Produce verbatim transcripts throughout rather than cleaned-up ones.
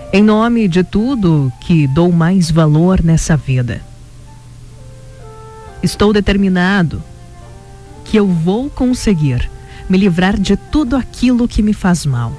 Em nome de tudo que dou mais valor nessa vida, estou determinado que eu vou conseguir me livrar de tudo aquilo que me faz mal.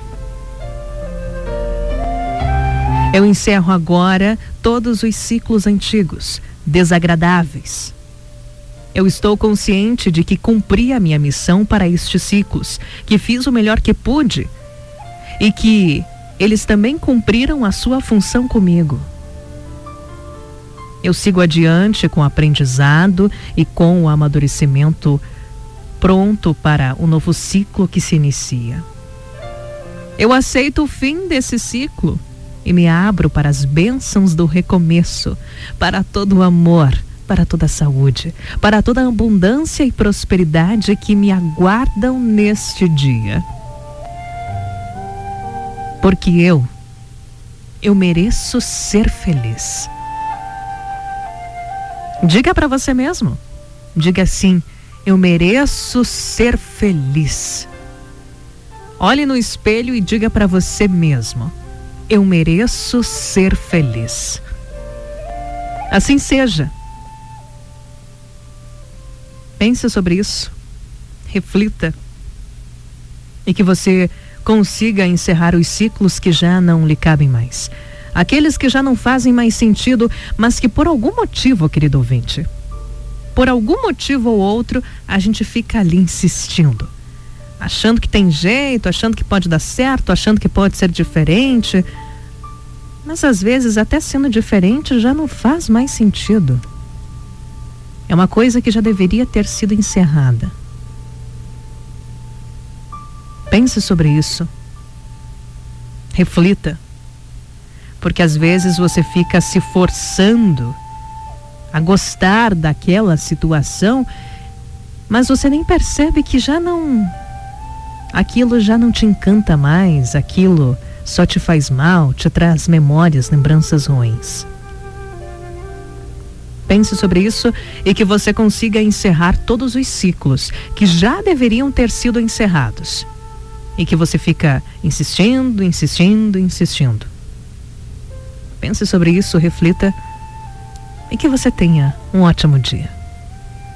Eu encerro agora todos os ciclos antigos, desagradáveis. Eu estou consciente de que cumpri a minha missão para estes ciclos, que fiz o melhor que pude e que eles também cumpriram a sua função comigo. Eu sigo adiante com o aprendizado e com o amadurecimento, pronto para o novo ciclo que se inicia. Eu aceito o fim desse ciclo e me abro para as bênçãos do recomeço, para todo o amor, para toda a saúde, para toda a abundância e prosperidade que me aguardam neste dia. Porque eu, eu mereço ser feliz. Diga para você mesmo, diga assim: eu mereço ser feliz. Olhe no espelho e diga para você mesmo: eu mereço ser feliz. Assim seja. Pense sobre isso, reflita, e que você consiga encerrar os ciclos que já não lhe cabem mais. Aqueles que já não fazem mais sentido, mas que por algum motivo, querido ouvinte, por algum motivo ou outro, a gente fica ali insistindo, achando que tem jeito, achando que pode dar certo, achando que pode ser diferente, mas às vezes até sendo diferente já não faz mais sentido. É uma coisa que já deveria ter sido encerrada. Pense sobre isso. Reflita. Porque às vezes você fica se forçando a gostar daquela situação, mas você nem percebe que já não... aquilo já não te encanta mais, aquilo só te faz mal, te traz memórias, lembranças ruins. Pense sobre isso e que você consiga encerrar todos os ciclos que já deveriam ter sido encerrados. E que você fica insistindo, insistindo, insistindo. Pense sobre isso, reflita e que você tenha um ótimo dia.